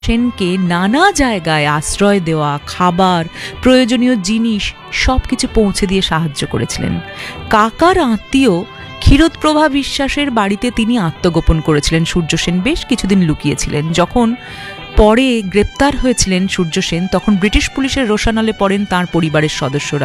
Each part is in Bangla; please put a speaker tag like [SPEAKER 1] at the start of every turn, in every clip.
[SPEAKER 1] সেনকে নানা জায়গায় আশ্রয় দেওয়া, খাবার, প্রয়োজনীয় জিনিস সবকিছু পৌঁছে দিয়ে সাহায্য করেছিলেন। কাকার আত্মীয় ক্ষীরোদপ্রভা বিশ্বাসের বাড়িতে তিনি আত্মগোপন করেছিলেন। সূর্যসেন বেশ কিছুদিন লুকিয়েছিলেন। যখন পরে গ্রেপ্তার হয়েছিলেন সূর্যসেন, তখন ব্রিটিশ পুলিশের রোষানলে পড়েন তাঁর পরিবারের সদস্যরা।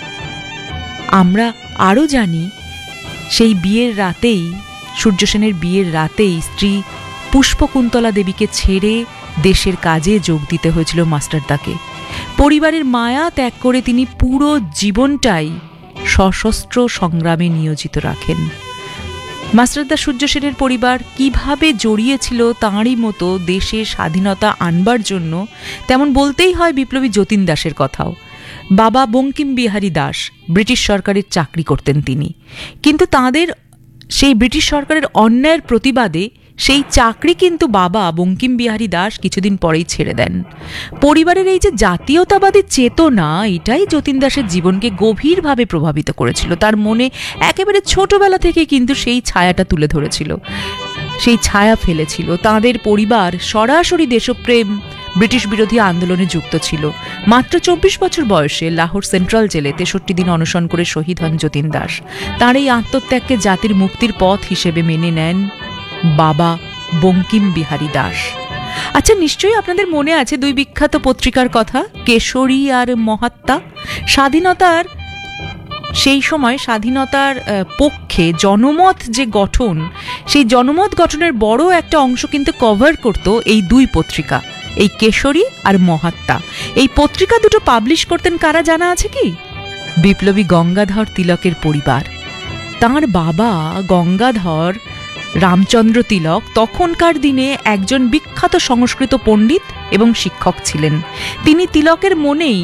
[SPEAKER 1] আমরা আরও জানি, সেই বিয়ের রাতেই, সূর্যসেনের বিয়ের রাতেই স্ত্রী পুষ্পকুন্তলা দেবীকে ছেড়ে দেশের কাজে যোগ দিতে হয়েছিল মাস্টারদাকে। পরিবারের মায়া ত্যাগ করে তিনি পুরো জীবনটাই সশস্ত্র সংগ্রামে নিয়োজিত রাখেন। মাস্টারদা সূর্যসেনের পরিবার কিভাবে জড়িয়েছিল তাঁরই মতো দেশে স্বাধীনতা আনবার জন্য, তেমন বলতেই হয় বিপ্লবী যতীন দাসের কথাও। বাবা বঙ্কিম বিহারী দাস ব্রিটিশ সরকারের চাকরি করতেন তিনি, কিন্তু তাঁদের সেই ব্রিটিশ সরকারের অন্যায়ের প্রতিবাদে সেই চাকরি কিন্তু বাবা বঙ্কিম বিহারী দাস কিছুদিন পরেই ছেড়ে দেন। পরিবারের এই যে জাতীয়তাবাদী চেতনা, এটাই যতীন দাসের জীবনকে গভীরভাবে প্রভাবিত করেছিল। তার মনে একেবারে ছোটবেলা থেকে কিন্তু সেই ছায়াটা তুলে ধরেছিল, সেই ছায়া ফেলেছিল। তাঁদের পরিবার সরাসরি দেশপ্রেম, ব্রিটিশ বিরোধী আন্দোলনে যুক্ত ছিল। মাত্র 24 বছর বয়সে লাহোর সেন্ট্রাল জেলে 63 দিন অনশন করে শহীদ হন যতীন দাস। তাঁর এই আত্মত্যাগকে জাতির মুক্তির পথ হিসেবে মেনে নেন বাবা বঙ্কিম বিহারী দাস। আচ্ছা, নিশ্চয়ই আপনাদের মনে আছে দুই বিখ্যাত পত্রিকার কথা, কেশরী আর মহাত্মা। স্বাধীনতার সেই সময় স্বাধীনতার পক্ষে জনমত যে গঠন, সেই জনমত গঠনের বড় একটা অংশ কিন্তু কভার করত এই দুই পত্রিকা, এই কেশরী আর মহাত্মা। এই পত্রিকা দুটো পাবলিশ করতেন কারা জানা আছে কি? বিপ্লবী গঙ্গাধর তিলকের পরিবার। তাঁর বাবা গঙ্গাধর রামচন্দ্র তিলক তখনকার দিনে একজন বিখ্যাত সংস্কৃত পণ্ডিত এবং শিক্ষক ছিলেন। তিনি তিলকের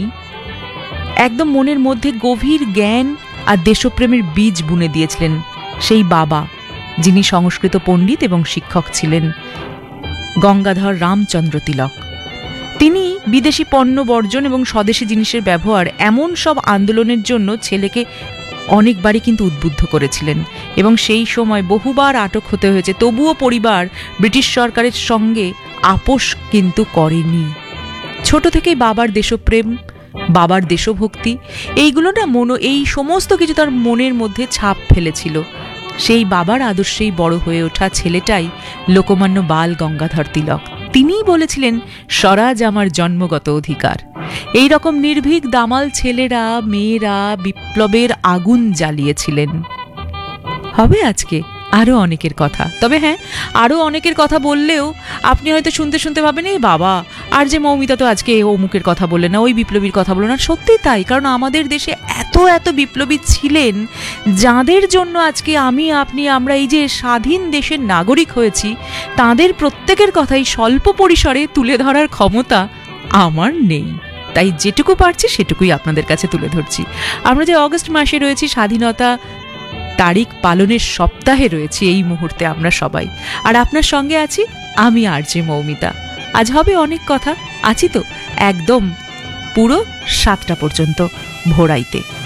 [SPEAKER 1] একদম মনের মধ্যে গভীর জ্ঞান আর দেশপ্রেমের বীজ বুনে দিয়েছিলেন। সেই বাবা, যিনি সংস্কৃত পণ্ডিত এবং শিক্ষক ছিলেন, গঙ্গাধর রামচন্দ্র তিলক, তিনি বিদেশি পণ্য বর্জন এবং স্বদেশি জিনিসের ব্যবহার, এমন সব আন্দোলনের জন্য ছেলেকে অনেকবারই কিন্তু উদ্বুদ্ধ করেছিলেন এবং সেই সময় বহুবার আটক হতে হয়েছে। তবুও পরিবার ব্রিটিশ সরকারের সঙ্গে আপোষ কিন্তু করেনি। ছোট থেকেই বাবার দেশপ্রেম, বাবার দেশভক্তি, এইগুলো না এই সমস্ত কিছু তার মনের মধ্যে ছাপ ফেলেছিল। সেই বাবার আদর্শেই বড় হয়ে ওঠা ছেলেটাই লোকমান্য বাল গঙ্গাধর তিলক। তিনিই বলেছিলেন, স্বরাজ আমার জন্মগত অধিকার। এই রকম নির্ভীক দামাল ছেলেরা, মেয়েরা বিপ্লবের আগুন জ্বালিয়েছিলেন। হবে আজকে আরও অনেকের কথা, তবে হ্যাঁ, আরও অনেকের কথা বললেও আপনি হয়তো শুনতে শুনতে ভাবেন, এই বাবা, আর যে মৌমিতা তো আজকে অমুকের কথা বললেন না, ওই বিপ্লবীর কথা বললেন না। সত্যিই তাই, কারণ আমাদের দেশে এত এত বিপ্লবী ছিলেন যাদের জন্য আজকে আমরা এই যে স্বাধীন দেশের নাগরিক হয়েছি, তাদের প্রত্যেকের কথাই স্বল্প পরিসরে তুলে ধরার ক্ষমতা আমার নেই। তাই যেটুকু পারছি সেটুকুই আপনাদের কাছে তুলে ধরছি। আমরা যে অগস্ট মাসে রয়েছি, স্বাধীনতা তারিখ পালনের সপ্তাহে রয়েছি এই মুহূর্তে আমরা সবাই, আর আপনার সঙ্গে আছি আমি আরজে মৌমিতা। আজ হবে অনেক কথা, আছি তো একদম পুরো 7টা পর্যন্ত ভোরাইতে।